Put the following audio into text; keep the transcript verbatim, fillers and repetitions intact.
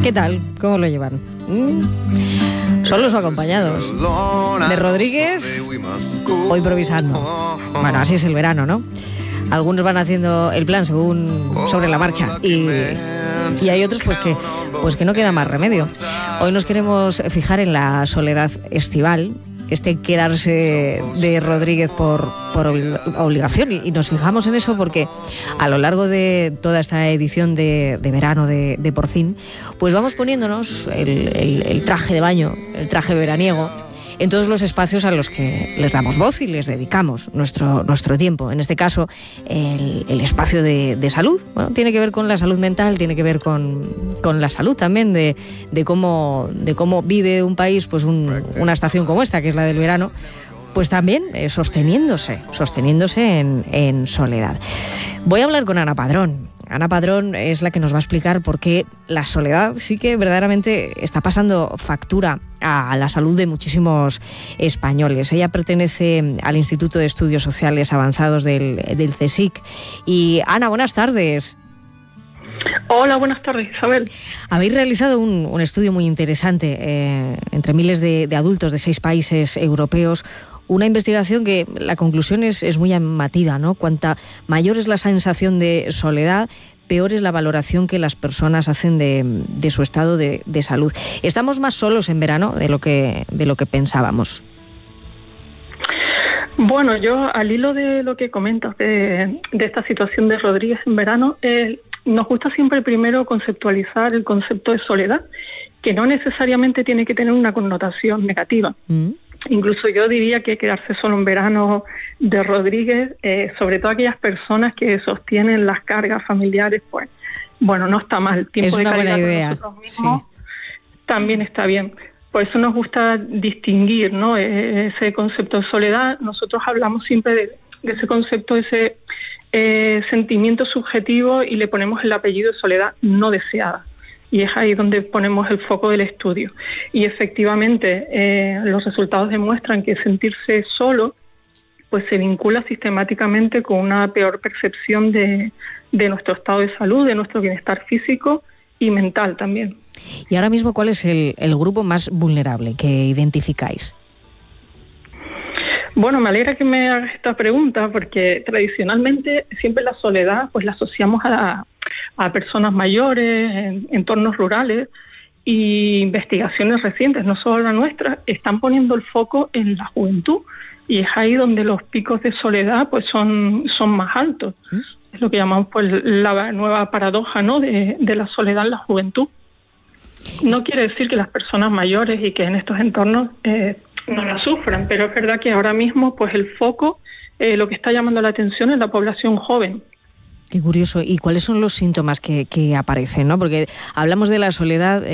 ¿Qué tal? ¿Cómo lo llevan? ¿Mm? ¿Solos o acompañados? De Rodríguez o improvisando. Bueno, así es el verano, ¿no? Algunos van haciendo el plan según sobre la marcha y, y hay otros pues que, pues que no queda más remedio. Hoy nos queremos fijar en la soledad estival, este quedarse de Rodríguez por, por obligación, y, y nos fijamos en eso porque a lo largo de toda esta edición de, de verano de, de Por Fin, pues vamos poniéndonos el, el, el traje de baño, el traje veraniego, en todos los espacios a los que les damos voz y les dedicamos nuestro, nuestro tiempo. En este caso, el, el espacio de, de salud. Bueno, tiene que ver con la salud mental, tiene que ver con, con la salud también, de, de, cómo, de cómo vive un país pues un, una estación como esta, que es la del verano, pues también eh, sosteniéndose, sosteniéndose en, en soledad. Voy a hablar con Ana Padrón. Ana Padrón es la que nos va a explicar por qué la soledad sí que verdaderamente está pasando factura a la salud de muchísimos españoles. Ella pertenece al Instituto de Estudios Sociales Avanzados del, del CSIC. Y Ana, buenas tardes. Hola, buenas tardes, Isabel. Habéis realizado un, un estudio muy interesante eh, entre miles de, de adultos de seis países europeos. Una investigación que la conclusión es, es muy llamativa, ¿no? Cuanta mayor es la sensación de soledad, peor es la valoración que las personas hacen de, de su estado de, de salud. Estamos más solos en verano de lo que, de lo que pensábamos. Bueno, yo al hilo de lo que comentas de, de esta situación de Rodríguez en verano, eh, nos gusta siempre primero conceptualizar el concepto de soledad, que no necesariamente tiene que tener una connotación negativa. Mm. Incluso yo diría que quedarse solo en verano de Rodríguez, eh, sobre todo aquellas personas que sostienen las cargas familiares, pues bueno, no está mal. Tiempo es una de buena idea. Nosotros mismos sí. También está bien. Por eso nos gusta distinguir, ¿no?, ese concepto de soledad. Nosotros hablamos siempre de, de ese concepto, de ese eh, sentimiento subjetivo, y le ponemos el apellido de soledad no deseada. Y es ahí donde ponemos el foco del estudio. Y efectivamente, eh, los resultados demuestran que sentirse solo pues se vincula sistemáticamente con una peor percepción de, de nuestro estado de salud, de nuestro bienestar físico y mental también. Y ahora mismo, ¿cuál es el, el grupo más vulnerable que identificáis? Bueno, me alegra que me hagas esta pregunta, porque tradicionalmente siempre la soledad pues la asociamos a la a personas mayores, en entornos rurales, y investigaciones recientes, no solo la nuestra, están poniendo el foco en la juventud, y es ahí donde los picos de soledad pues son, son más altos. ¿Mm? Es lo que llamamos pues la nueva paradoja, ¿no?, de, de la soledad en la juventud. No quiere decir que las personas mayores y que en estos entornos eh, no la sufran, pero es verdad que ahora mismo pues el foco, eh, lo que está llamando la atención es la población joven. Qué curioso. ¿Y cuáles son los síntomas que, que aparecen, ¿no? Porque hablamos de la soledad